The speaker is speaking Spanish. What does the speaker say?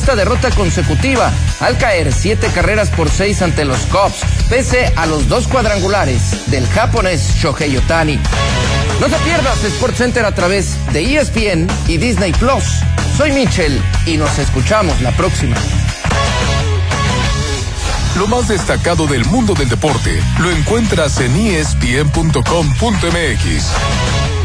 sexta derrota consecutiva, al caer 7-6 ante los Cubs, pese a los 2 cuadrangulares del japonés Shohei Ohtani. No te pierdas SportsCenter a través de ESPN y Disney Plus. Soy Michel y nos escuchamos la próxima. Lo más destacado del mundo del deporte lo encuentras en ESPN.com.mx.